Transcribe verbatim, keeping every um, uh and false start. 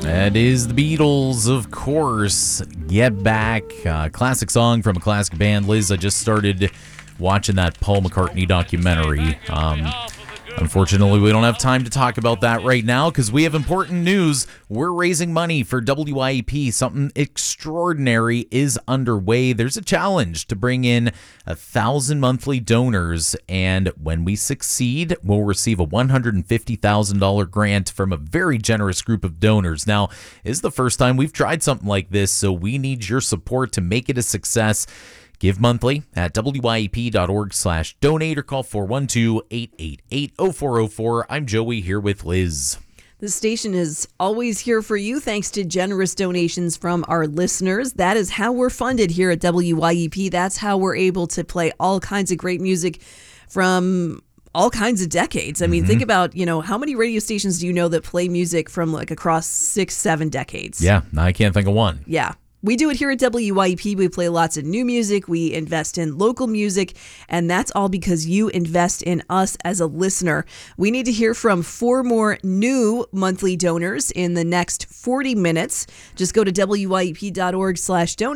That is the Beatles, of course. Get Back, uh, classic song from a classic band. Liz, I just started watching that Paul McCartney documentary. Um, unfortunately, we don't have time to talk about that right now because we have important news. We're raising money for W I E P. Something extraordinary is underway. There's a challenge to bring in a thousand monthly donors, and when we succeed, we'll receive a one hundred fifty thousand dollars grant from a very generous group of donors. Now, this is the first time we've tried something like this, so we need your support to make it a success. Give monthly at W I E P dot org slash donate or call four one two, eight eight eight, zero four zero four. I'm Joey here with Liz. The station is always here for you thanks to generous donations from our listeners. That is how we're funded here at W I E P. That's how we're able to play all kinds of great music from all kinds of decades. I mean, mm-hmm. think about, you know, how many radio stations do you know that play music from like across six, seven decades? Yeah, I can't think of one. Yeah. We do it here at W I E P. We play lots of new music. We invest in local music, and that's all because you invest in us as a listener. We need to hear from four more new monthly donors in the next forty minutes. Just go to W I E P dot org slash donate.